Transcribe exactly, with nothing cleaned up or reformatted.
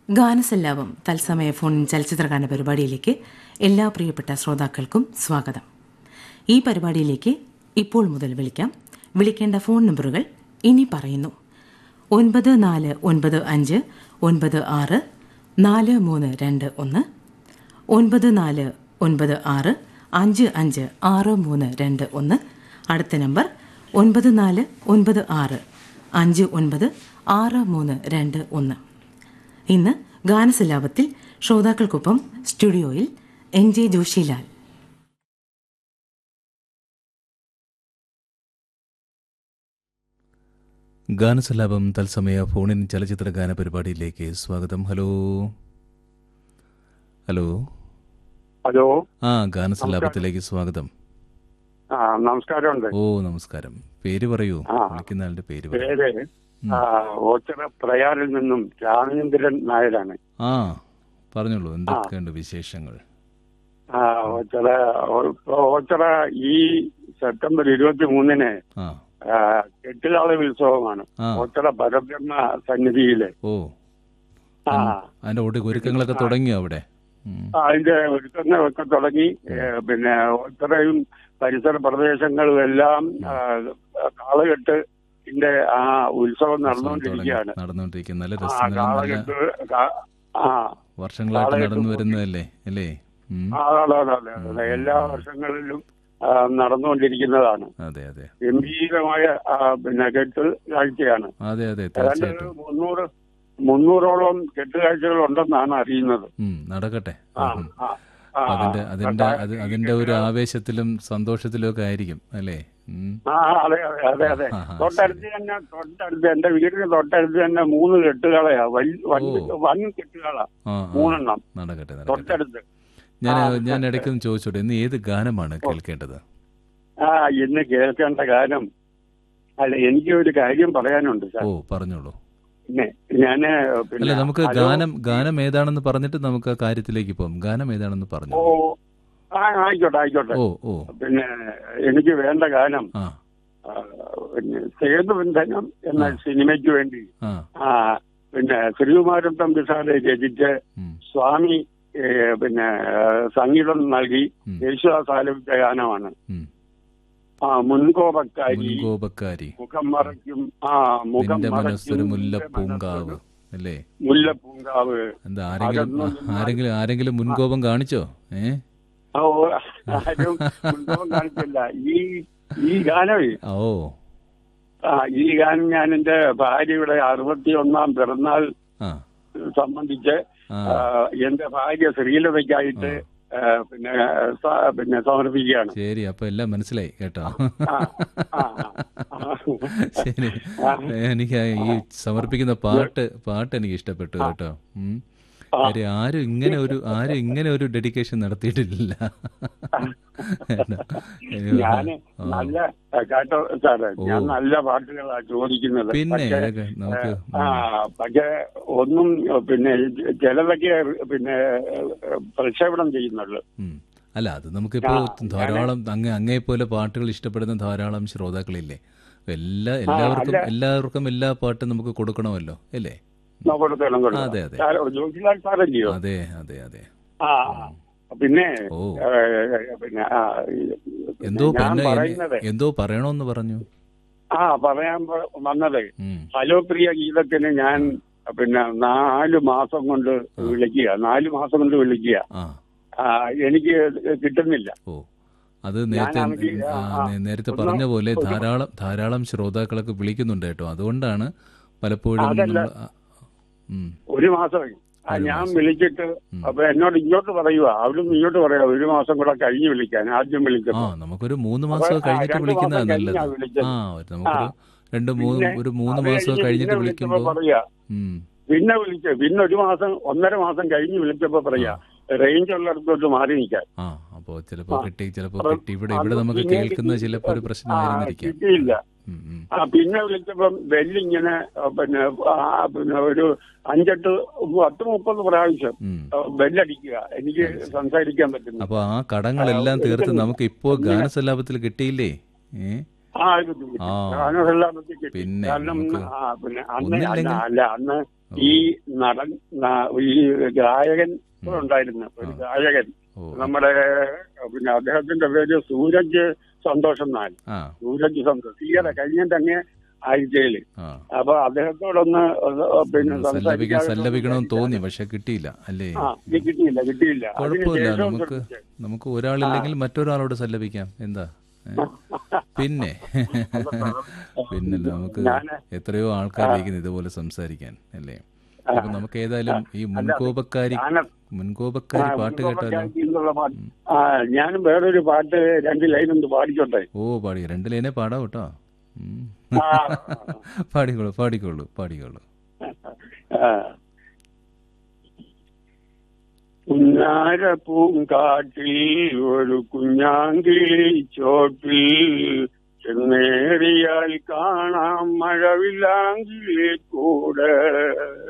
ഗാനസല്ലാപം തത്സമയ ഫോൺ ചലച്ചിത്രഗാന പരിപാടിയിലേക്ക് എല്ലാ പ്രിയപ്പെട്ട ശ്രോതാക്കൾക്കും സ്വാഗതം. ഈ പരിപാടിയിലേക്ക് ഇപ്പോൾ മുതൽ വിളിക്കാം. വിളിക്കേണ്ട ഫോൺ നമ്പറുകൾ ഇനി പറയുന്നു: ഒൻപത് നാല് ഒൻപത് അഞ്ച് ഒൻപത് ആറ് നാല് മൂന്ന് രണ്ട് ഒന്ന്, ഒൻപത് നാല് ഒൻപത് ആറ് അഞ്ച് അഞ്ച് ആറ് മൂന്ന് രണ്ട് ഒന്ന്. അടുത്ത നമ്പർ ഒൻപത് നാല് ഒൻപത് ആറ് അഞ്ച് ഒൻപത് ആറ് മൂന്ന് രണ്ട് ഒന്ന്. ഇന്ന് ഗാനസല്ലാപത്തിൽ ശ്രോതാക്കൾക്കൊപ്പം സ്റ്റുഡിയോയിൽ എൻ ജെ ജോഷിലാൽ. ഗാനസല്ലാപം തത്സമയ ഫോണിൻ ചലച്ചിത്ര ഗാന പരിപാടിയിലേക്ക് സ്വാഗതം. ഹലോ ഹലോ ഹലോ ആ ഗാനസല്ലാപത്തിലേക്ക് സ്വാഗതം. ആ നമസ്കാരമുണ്ട്. ഓ നമസ്കാരം. പേര് പറയൂ, വിളിക്കുന്ന ആളുടെ പേര് പറയൂ. പേര് ഓച്ചിറ പ്രയാറിൽ നിന്നും രാമചന്ദ്രൻ നായരാണ്. ആ പറഞ്ഞോളൂ, എന്തൊക്കെയുണ്ട് വിശേഷങ്ങൾ? ആ ഓച്ചിറ ഓച്ചിറ ഈ സെപ്റ്റംബർ ഇരുപത്തി മൂന്നിന് കെട്ടുകാള ഉത്സവമാണ് ഓച്ചിറ പരബ്രഹ്മ സന്നിധിയില്. ഓ ആ അതിന്റെ ഒരുക്കങ്ങളൊക്കെ തുടങ്ങിയോ അവിടെ? അതിന്റെ ഒരുക്കങ്ങളൊക്കെ തുടങ്ങി. പിന്നെ ഓച്ചിറയും പരിസര പ്രദേശങ്ങളും എല്ലാം കാളകെട്ട് ന്റെ ആ ഉത്സവം നടന്നുകൊണ്ടിരിക്കുകയാണ്. നടന്നുകൊണ്ടിരിക്കുന്ന വർഷങ്ങളായിട്ട് നടന്നു വരുന്നതല്ലേ അല്ലേ? അതെ, എല്ലാ വർഷങ്ങളിലും നടന്നുകൊണ്ടിരിക്കുന്നതാണ്. അതെ അതെ, ഗംഭീരമായ പിന്നെ കെട്ട് കാഴ്ചയാണ്. അതെ അതെ, ഏതാണ്ട് മുന്നൂറ് മുന്നൂറോളം കെട്ടുകാഴ്ചകൾ ഉണ്ടെന്നാണ് അറിയുന്നത്. നടക്കട്ടെ. അതിന്റെ അതിന്റെ അതിന്റെ ഒരു ആവേശത്തിലും സന്തോഷത്തിലും ഒക്കെ ആയിരിക്കും അല്ലേ? ആ അതെ അതെ അതെ അതെ. തൊട്ടടുത്ത് തന്നെ തൊട്ടടുത്ത് എന്റെ വീടിന് തൊട്ടടുത്ത് തന്നെ മൂന്ന് കെട്ടുകളയാ, വൻ കെട്ടുകളാ മൂന്നെണ്ണം നടക്കട്ടെ തൊട്ടടുത്ത്. ഞാൻ ഞാൻ ഇടയ്ക്കൊന്ന് ചോദിച്ചോട്ടെ, ഇന്ന് ഏത് ഗാനമാണ് കേൾക്കേണ്ടത്? ആ ഇന്ന് കേൾക്കേണ്ട ഗാനം അല്ല, എനിക്ക് ഒരു കാര്യം പറയാനുണ്ട് സാർ. ഓ പറഞ്ഞോളൂ. പിന്നെ ഞാന് അല്ല, നമുക്ക് ഗാനം ഗാനം ഏതാണെന്ന് പറഞ്ഞിട്ട് നമുക്ക് ആ കാര്യത്തിലേക്ക് പോകാം. ഗാനം ഏതാണെന്ന് പറഞ്ഞു. ഓ ആ ആയിക്കോട്ടെ ആയിക്കോട്ടെ. ഓ ഓ പിന്നെ എനിക്ക് വേണ്ട ഗാനം പിന്നെ സേതുബന്ധനം എന്ന സിനിമയ്ക്ക് വേണ്ടി ആ പിന്നെ ശ്രീകുമാരൻ തമ്പിസാറെ രചിച്ച് സ്വാമി പിന്നെ സംഗീതം നൽകി യേശുദാസ് ആലപിച്ച ഗാനമാണ്. ആ മുൻകോപക്കാരി മുൻകോപക്കാരി മുഖം മറയ്ക്കും ആ മുഖം മറയ്ക്കും മുല്ലപ്പൂങ്കാവ് അല്ലേ? മുല്ലപ്പൂങ്കാവ്. എന്താ ആരെങ്കിലും ആരെങ്കിലും ആരെങ്കിലും മുൻകോപം കാണിച്ചോ? ഏ ഓ ആരും മുൻകോപം കാണിച്ചില്ല. ഈ ഈ ഗാനമേ ഓ ആ ഈ ഗാനം ഞാൻ എന്റെ ഭാര്യയുടെ അറുപത്തി ഒന്നാം പിറന്നാൾ സംബന്ധിച്ച് എന്റെ ഭാര്യ ശ്രീലതയ്ക്കായിട്ട് പിന്നെ പിന്നെ സമർപ്പിക്കുകയാണ്. ശരി, അപ്പൊ എല്ലാം മനസ്സിലായി കേട്ടോ. ശരി, എനിക്ക് ഈ സമർപ്പിക്കുന്ന പാട്ട് പാട്ട് എനിക്ക് ഇഷ്ടപ്പെട്ടു കേട്ടോ. കാര്യം ആരും ഇങ്ങനെ ഒരു ആരും ഇങ്ങനെ ഒരു ഡെഡിക്കേഷൻ നടത്തിയിട്ടില്ല. ഞാൻ നല്ല കേട്ടോ സാറേ, ഞാൻ നല്ല പാട്ടുകളാണ് ചോദിക്കുന്നത്. പിന്നെ നമുക്ക് പക്ഷെ ഒന്നും പിന്നെ ചിലതൊക്കെ പിന്നെ പ്രക്ഷേപണം ചെയ്യുന്നുള്ളു. അല്ല, അത് നമുക്കിപ്പോ ധാരാളം അങ്ങേ അങ്ങേ പോലെ പാട്ടുകൾ ഇഷ്ടപ്പെടുന്ന ധാരാളം ശ്രോതാക്കളില്ലേ? എല്ലാ എല്ലാവർക്കും എല്ലാവർക്കും എല്ലാ പാട്ടും നമുക്ക് കൊടുക്കണമല്ലോ അല്ലേ? അതെ അതെ അതെ അതെ അതെ. ആ പിന്നെ പിന്നെ എന്തോ എന്തോ പറയണോന്ന് പറഞ്ഞു. ആ പറയാൻ വന്നത്, ഹലോ പ്രിയ ഗീതത്തിന് ഞാൻ പിന്നെ നാലു മാസം കൊണ്ട് വിളിക്കുക നാലു മാസം കൊണ്ട് വിളിക്കുക എനിക്ക് കിട്ടുന്നില്ല. ഓ അത് നേരത്തെ നേരത്തെ പറഞ്ഞ പോലെ ധാരാളം ധാരാളം ശ്രോതാക്കളൊക്കെ വിളിക്കുന്നുണ്ട് കേട്ടോ. അതുകൊണ്ടാണ് പലപ്പോഴും ഒരു മാസമായി ഞാൻ വിളിച്ചിട്ട് അപ്പൊ എന്നോട് ഇങ്ങോട്ട് പറയുക, അവരും ഇങ്ങോട്ട് പറയാ ഒരു മാസം കൂടെ കഴിഞ്ഞ് വിളിക്കാൻ. ആദ്യം വിളിച്ചപ്പോ നമുക്കൊരു മൂന്ന് മാസം കഴിഞ്ഞിട്ട് വിളിക്കുന്നതാണ് നല്ലത്. ആ നമുക്കൊരു രണ്ട് മൂന്ന് ഒരു മൂന്ന് മാസം കഴിഞ്ഞിട്ട് വിളിക്കുമ്പോ പറയാ. പിന്നെ വിളിച്ച് പിന്നെ ഒരു മാസം ഒന്നര മാസം കഴിഞ്ഞ് വിളിച്ചപ്പോ പറയാ റേഞ്ച് ഉള്ളിടത്തോട്ട് മാറി നിൽക്കാൻ. ആ അപ്പൊ ചിലപ്പോ കിട്ടി ചിലപ്പോ കിട്ടി ഇവിടെ ഇവിടെ നമുക്ക് കേൾക്കുന്ന ചിലപ്പോ ഒരു പ്രശ്നമായിരുന്നിരിക്കാം. കിട്ടിയില്ല. ആ പിന്നെ വിളിച്ചപ്പം ബെല്ലിങ്ങനെ പിന്നെ പിന്നെ ഒരു അഞ്ചെട്ട് പത്ത് മുപ്പത് പ്രാവശ്യം ബെല്ലടിക്കുക, എനിക്ക് സംസാരിക്കാൻ പറ്റുന്നു. അപ്പൊ ആ കടങ്ങളെല്ലാം തീർത്ത് നമുക്ക് ഇപ്പോ ഗാനസല്ലാപത്തിൽ കിട്ടിയില്ലേ? ആ ഗാനസല്ലാപത്തിൽ കിട്ടി. കാരണം പിന്നെ അന്ന് അല്ല അന്ന് ഈ നടൻ ഈ ഗായകൻ ഉണ്ടായിരുന്നു, ഒരു ഗായകൻ നമ്മുടെ പിന്നെ അദ്ദേഹത്തിന്റെ പേര് സൂരജ് സന്തോഷ് എന്നാണ്. സൂരജ് സന്തോഷ് ഈയിടെ കഴിഞ്ഞ തന്നെ ആഴ്ചയില്. അപ്പൊ അദ്ദേഹത്തോടൊന്ന് പിന്നെ സല്ലപിക്കണമെന്ന് തോന്നി, പക്ഷെ കിട്ടിയില്ല അല്ലേ? കിട്ടിയില്ല കിട്ടിയില്ല കുഴപ്പമില്ല, നമുക്ക് നമുക്ക് ഒരാളില്ലെങ്കിൽ മറ്റൊരാളോട് സല്ലപിക്കാം, എന്താ? പിന്നെ പിന്നല്ല, നമുക്ക് എത്രയോ ആൾക്കാരിരിക്കുന്നു ഇതുപോലെ സംസാരിക്കാൻ അല്ലേ? അപ്പൊ നമുക്ക് ഏതായാലും ഈ മുൻകോപക്കാരി മുൻകോപക്കാരി പാട്ട് കേട്ടാലോ? ഞാനും വേറൊരു പാട്ട് രണ്ട് ലൈൻ ഒന്ന് പാടിക്കോട്ടെ? ഓ പാടി, രണ്ട് ലൈനെ പാടാം കേട്ടോ. പാടിക്കോളൂ പാടിക്കോളൂ പാടിക്കോളൂ. കുഞ്ഞാര പൂങ്കാട്ടിൽ ഒരു കുഞ്ഞാങ്കിളി ചോട്ടിൽ ചെന്നേറിയാൽ കാണാം മഴവില്ലാങ്കിളി കൂടെ